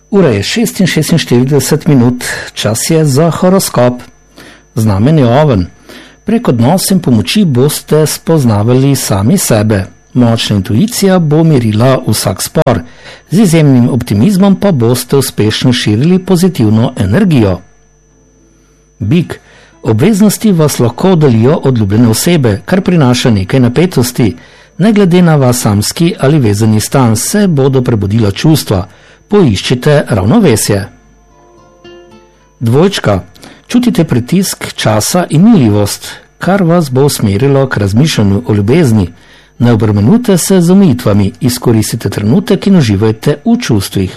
Ura je 6:46, čas je za horoskop. Znamen je Oven. Prek odnosa in pomoči boste spoznavali sami sebe. Močna intuicija bo mirila vsak spor. Z izjemnim optimizmom pa boste uspešno širili pozitivno energijo. Bik. Obveznosti vas lahko oddaljijo od ljubljene osebe, kar prinaša nekaj napetosti. Ne glede na vas samski ali vezani stan se bodo prebudila čustva. Poiščite ravnovesje. Dvojčka. Čutite pritisk časa in miljivost, kar vas bo usmerilo k razmišljanju o ljubezni. Ne obremenujte se z omejitvami, izkoristite trenutek in uživajte v čustvih.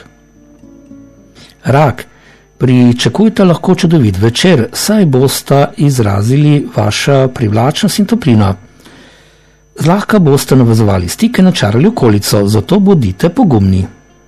Rak. Pričakujte lahko čudovit večer, saj boste izrazili vaša privlačnost in toplina. Zlahka boste navezovali stike, načarali okolico, zato bodite pogumni.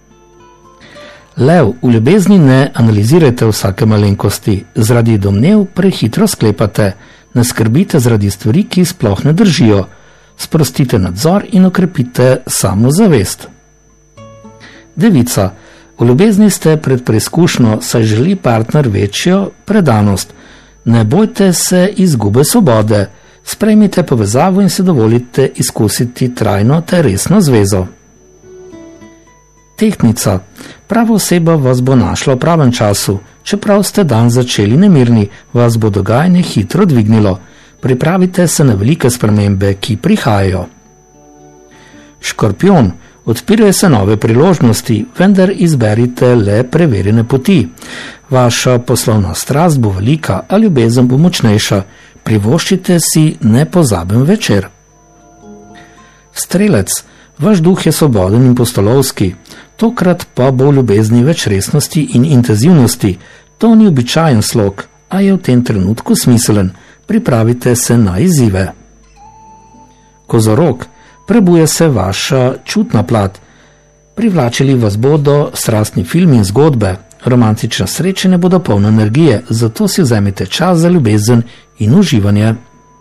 Lev, v ljubezni ne analizirajte vsake malenkosti, zaradi domnev prehitro sklepate, ne skrbite zaradi stvari, ki sploh ne držijo, sprostite nadzor in okrepite samozavest. Devica, v ljubezni ste pred preizkušnjo, saj želi partner večjo predanost. Ne bojte se izgube svobode, sprejmite povezavo in se dovolite izkusiti trajno ter resno zvezo. Tehtnica. Prava oseba vas bo našla v pravem času, čeprav ste dan začeli nemirni, vas bo dogajanje hitro dvignilo. Pripravite se na velike spremembe, ki prihajajo. Škorpion. Odpirajo se nove priložnosti, vendar izberite le preverjene poti. Vaša poslovna strast bo velika, a ljubezen bo močnejša. Privoščite si nepozaben večer. Strelec. Vaš duh je svoboden in pustolovski. Tokrat pa bo v ljubezni več resnosti in intenzivnosti. To ni običajen slog, a je v tem trenutku smiselen. Pripravite se na izzive. Kozorog. Prebuja se vaša čutna plat. Privlačili vas bodo strastni filmi in zgodbe. Romantična srečanja bodo polne energije, zato si vzemite čas za ljubezen in uživanje.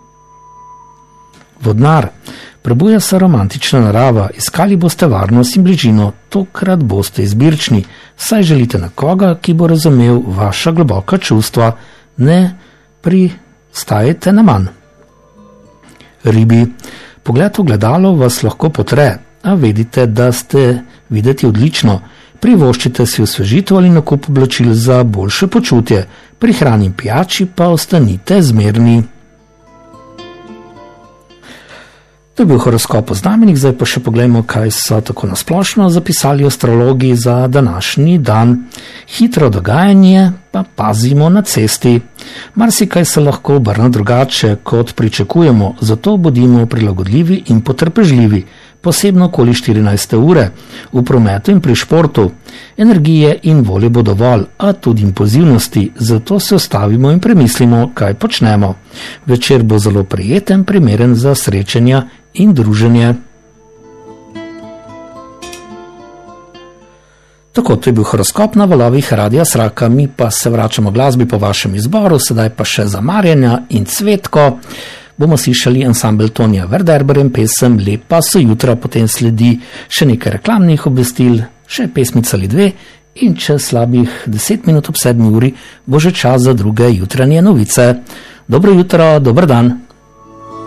Vodnar. Prebuja se romantična narava, iskali boste varnost in bližino, tokrat boste izbirčni, saj želite nekoga, ki bo razumel vaša globoka čustva, ne pristajajte na manj. Ribi. Pogled v gledalo vas lahko potre, a vedite, da ste videti odlično. Privoščite si osvežitev ali nakup oblačil za boljše počutje, pri hrani in pijači pa ostanite zmerni. To je bil horoskop o znamenjih, zdaj pa še pogledajmo, kaj so tako nasplošno zapisali astrologi za današnji dan. Hitro dogajanje, pa pazimo na cesti. Marsikaj se lahko obrne drugače, kot pričakujemo, zato bodimo prilagodljivi in potrpežljivi, posebno okoli 14. ure, v prometu in pri športu. Energije in volje bo dovolj, a tudi impulzivnosti, zato se ustavimo in premislimo, kaj počnemo. Večer bo zelo prijeten, primeren za srečanja in druženje. Tako, to je bil horoskop na valovih Radia Sraka, mi pa se vračamo glasbi po vašem izboru, sedaj pa še za Marjana in Cvetko. Bomo slišali ansambel Tonija Verderber in pesem Lepa so jutra, potem sledi še nekaj reklamnih obvestil, še pesmica ali dve in čez slabih 10 minut ob 7 uri bo že čas za druge jutranje novice. Dobro jutro, dober dan.